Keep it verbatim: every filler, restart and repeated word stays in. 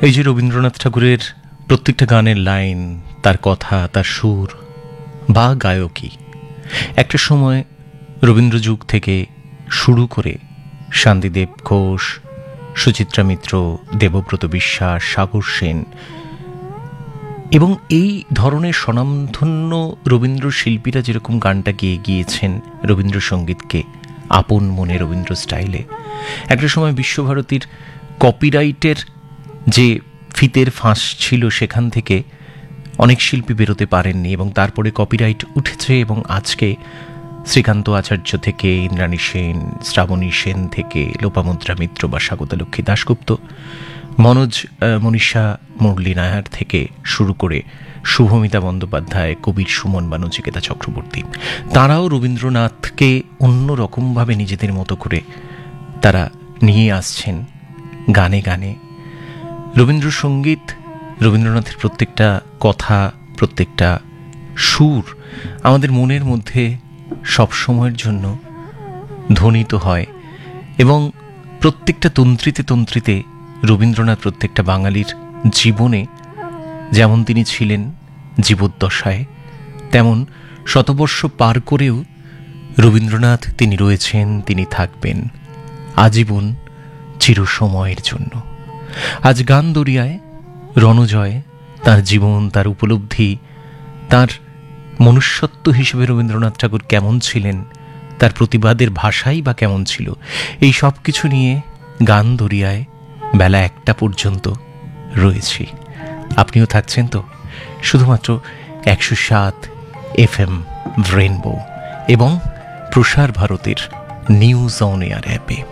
এই যে রবীন্দ্রনাথ ঠাকুরের প্রত্যেকটা গানের লাইন, তার কথা, তার সুর বা গায়কী, একটা সময় রবীন্দ্রযুগ থেকে শুরু করে শান্তিদেব ঘোষ, সুচিত্রা মিত্র, দেবব্রত বিশ্বাস, সাগর সেন এবং এই ধরনের স্বনামধন্য রবীন্দ্র শিল্পীরা যেরকম গানটা গেয়ে গিয়েছেন রবীন্দ্রসঙ্গীতকে আপন মনে রবীন্দ্র স্টাইলে, একটা সময় বিশ্বভারতীর কপিরাইটের যে ফিতের ফাঁস ছিল সেখান থেকে অনেক শিল্পী বেরোতে পারেননি এবং তারপরে কপিরাইট উঠেছে এবং আজকে শ্রীকান্ত আচার্য থেকে ইন্দ্রাণী সেন, শ্রাবণী সেন থেকে লোপামুদ্রা মিত্র বা স্বাগতালক্ষ্মী দাশগুপ্ত, মনোজ মনীষা মুরলী নায়ার থেকে শুরু করে শুভমিতা বন্দ্যোপাধ্যায়, কবির সুমন বা নচিকেতা চক্রবর্তী, তারাও রবীন্দ্রনাথকে অন্যরকমভাবে নিজেদের মতো করে তারা নিয়ে আসছেন গানে গানে। রবীন্দ্রসঙ্গীত, রবীন্দ্রনাথের প্রত্যেকটা কথা, প্রত্যেকটা সুর আমাদের মনের মধ্যে সবসময়ের জন্য ধ্বনিত হয় এবং প্রত্যেকটা তন্ত্রিতে তন্ত্রিতে রবীন্দ্রনাথ প্রত্যেকটা বাঙালির জীবনে যেমন তিনি ছিলেন জীবদ্দশায়, তেমন শতবর্ষ পার করেও রবীন্দ্রনাথ তিনি রয়েছেন, তিনি থাকবেন আজীবন চিরসময়ের জন্য। আজ গান দরিয়ায় রণজয় তার জীবন, তার উপলব্ধি, তার মনুষ্যত্ব হিসেবে রবীন্দ্রনাথ ঠাকুর কেমন ছিলেন, তার প্রতিবাদের ভাষাই বা কেমন ছিল, এই সব কিছু নিয়ে গান দরিয়ায় বেলা একটা পর্যন্ত রয়েছি। আপনিও থাকছেন তো শুধুমাত্র একশো সাত এফ এম রেনবো এবং প্রসার ভারতের নিউজ অন এয়ার অ্যাপে।